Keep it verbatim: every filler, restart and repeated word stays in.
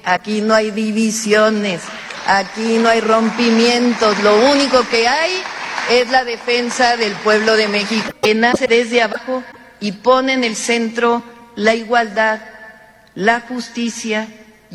aquí no hay divisiones, aquí no hay rompimientos, lo único que hay es la defensa del pueblo de México, que nace desde abajo y pone en el centro la igualdad, la justicia